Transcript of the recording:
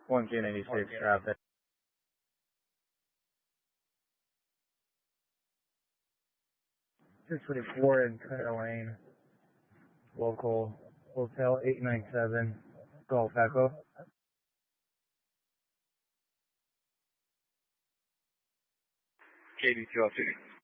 1K96 traffic. .624 in Cutter Lane, local Hotel 897, Golf Echo. KD202.